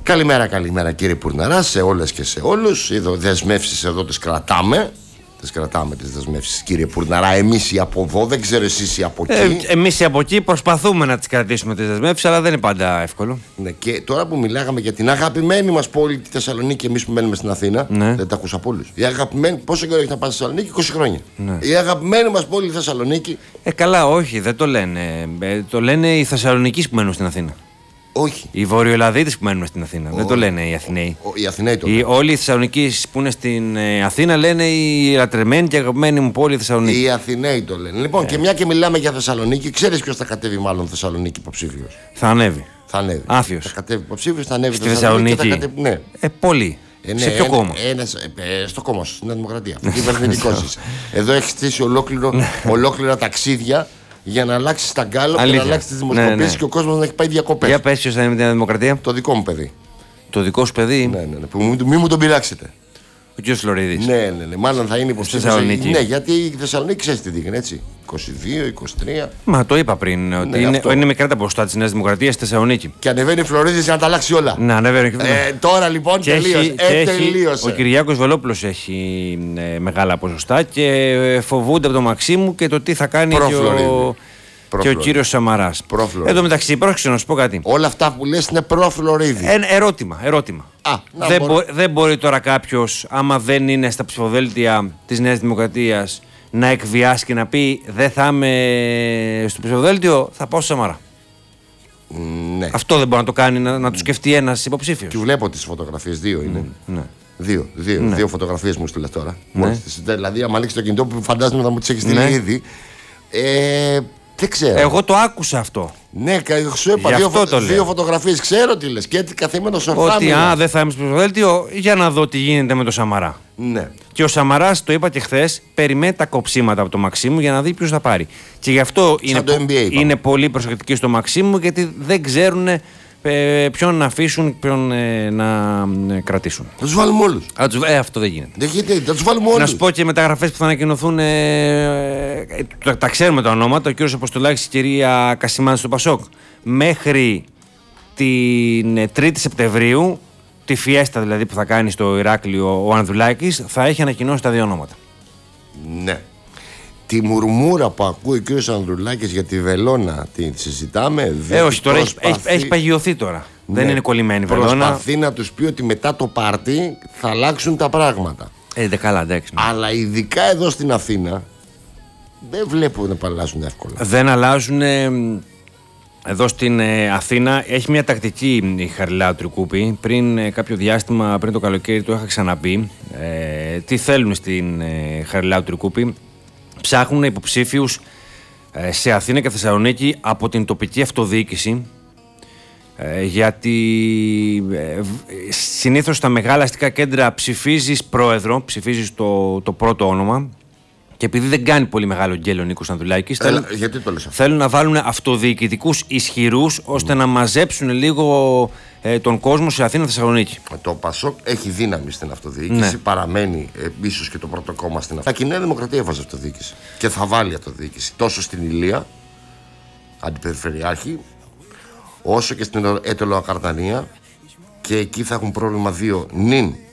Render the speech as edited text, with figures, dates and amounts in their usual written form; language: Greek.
Καλημέρα κύριε Πουρναρά, σε όλες και σε όλους. Οι δεσμεύσεις εδώ τις κρατάμε. Τις κρατάμε τις δεσμεύσεις, κύριε Πουρναρά. Εμείς οι από εδώ, δεν ξέρω εσείς οι από εκεί. Εμείς οι από εκεί προσπαθούμε να τις κρατήσουμε τις δεσμεύσεις, αλλά δεν είναι πάντα εύκολο. Ναι, και τώρα που μιλάγαμε για την αγαπημένη μας πόλη, τη Θεσσαλονίκη, εμείς που μένουμε στην Αθήνα, ναι. Δεν τα ακούσα από όλους. Η αγαπημένη, πόσο καιρό έχει να πάει στη Θεσσαλονίκη, 20 χρόνια. Ναι. Η αγαπημένη μας πόλη, η Θεσσαλονίκη. Καλά, όχι, δεν το λένε. Το λένε οι Θεσσαλονικείς που μένουν στην Αθήνα. Όχι. Οι Βορειοελλαδίτες που μένουν στην Αθήνα. Δεν το λένε οι Αθηναίοι. Οι Αθηναίοι το λένε. Όλοι οι Θεσσαλονικείς που είναι στην Αθήνα λένε η λατρεμένη και αγαπημένη μου πόλη Θεσσαλονίκη. Οι Αθηναίοι το λένε. Λοιπόν, και μια και μιλάμε για Θεσσαλονίκη, ξέρεις ποιος θα κατέβει μάλλον Θεσσαλονίκη υποψήφιος? Θα ανέβει. Θα ανέβει. Άφιος. Θα κατέβει υποψήφιος, θα ανέβει στη Θεσσαλονίκη. Ναι. Πολύ. Ναι, σε ποιο κόμμα? Στο κόμμα σου, στην Νέα Δημοκρατία. Κυβερνητικός είσαι. Εδώ έχει στήσει ολόκληρα ταξίδια για να αλλάξει τα γκάλωπ και να αλλάξει τις δημοσκοπήσεις και ο κόσμος να έχει πάει διακοπές. Για πες ποιος θα είναι με τη Νέα Δημοκρατία. Το δικό μου παιδί. Το δικό σου παιδί. Ναι. Μην μου τον πειράξετε. Ο κ. Φλωρίδης. Ναι. Μάλλον θα είναι υποψήφιος. Θεσσαλονίκη. Ναι, γιατί η Θεσσαλονίκη ξέρει τι δείχνει, έτσι. 22, 23. Μα το είπα πριν. Ότι είναι μικρά τα ποσοστά της Νέας Δημοκρατίας στη Θεσσαλονίκη. Και ανεβαίνει η Φλωρίδης για να τα αλλάξει όλα. Να ανεβαίνει. Τώρα λοιπόν τελείωσε. Ο Κυριάκος Βελόπουλος έχει μεγάλα ποσοστά και φοβούνται από το Μαξίμου και το τι θα κάνει και ο κύριος Σαμαράς. Εν τω μεταξύ, πρόσεξε να σου πω κάτι. Όλα αυτά που λες είναι προ-Φλωρίδη. Ερώτημα. Δεν μπορεί τώρα κάποιος, άμα δεν είναι στα ψηφοδέλτια της Νέας Δημοκρατίας, να εκβιάσει και να πει δεν θα είμαι στο ψηφοδέλτιο, θα πάω στο Σαμαρά. Ναι. Αυτό δεν μπορεί να το κάνει, να το σκεφτεί ένας υποψήφιος. Και βλέπω τις φωτογραφίες, δύο είναι. Ναι. Δύο φωτογραφίες μου στείλες τώρα. Ναι. Δηλαδή, άμα ανοίξει το κινητό που φαντάζομαι θα μου τις έχει στείλει ήδη. Δεν ξέρω. Εγώ το άκουσα αυτό. Ναι, σου είπα δύο φωτογραφίες. Ξέρω τι λες. Και έτσι καθήμενο σοφρά. Ότι δεν θα είμαι στο ψηφοδέλτιο, για να δω τι γίνεται με το Σαμαρά. Ναι. Και ο Σαμαράς, το είπα και χθες, περιμένει τα κοψίματα από το Μαξίμου για να δει ποιος θα πάρει. Και γι' αυτό είναι πολύ προσεκτικοί στο Μαξίμου, γιατί δεν ξέρουν ποιον να αφήσουν, ποιον να κρατήσουν. Θα τους βάλουμε όλους. Αυτό δεν γίνεται. Θα τους βάλουμε όλους. Να σου πω και μεταγραφές που θα ανακοινωθούν. Τα ξέρουμε τα ονόματα. Ο κύριος Αποστολάκης, η κυρία Κασιμάνη στο Πασόκ. Μέχρι την 3η Σεπτεμβρίου, τη φιέστα δηλαδή που θα κάνει στο Ηράκλειο ο Ανδρουλάκης, θα έχει ανακοινώσει τα δύο ονόματα. Ναι. Τη μουρμούρα που ακούει ο κύριος Ανδρουλάκης για τη Βελόνα τη συζητάμε. Όχι, τώρα έχει παγιωθεί τώρα. Ναι. Δεν είναι κολλημένη η Βελόνα. Προσπαθεί να τους πει ότι μετά το πάρτι θα αλλάξουν τα πράγματα. Καλά, εντάξει. Ναι. Αλλά ειδικά εδώ στην Αθήνα δεν βλέπω να αλλάζουν εύκολα. Δεν αλλάζουν. Εδώ στην Αθήνα έχει μια τακτική η Χαριλάου Τρικούπη. Πριν κάποιο διάστημα, πριν το καλοκαίρι, το είχα ξαναπεί. Τι θέλουν στην Χαριλάου Τρικούπη? Ψάχνουν υποψήφιους σε Αθήνα και Θεσσαλονίκη από την τοπική αυτοδιοίκηση, γιατί συνήθως στα μεγάλα αστικά κέντρα ψηφίζεις πρόεδρο, ψηφίζεις το πρώτο όνομα, και επειδή δεν κάνει πολύ μεγάλο γκέλο ο Νίκος Ανδρουλάκης, γιατί το λες αυτό? Θέλουν να βάλουν αυτοδιοικητικούς ισχυρούς ώστε να μαζέψουν λίγο τον κόσμο σε Αθήνα Θεσσαλονίκη. Το Πασόκ έχει δύναμη στην αυτοδιοίκηση, ναι. Παραμένει ίσως και το πρώτο κόμμα στην Αθήνα. Και η Νέα Δημοκρατία έβαζε αυτοδιοίκηση και θα βάλει αυτοδιοίκηση τόσο στην Ηλία, αντιπεριφερειάρχη, όσο και στην Έτωλο Ακαρτανία, και εκεί θα έχουν πρόβλημα δύο νυν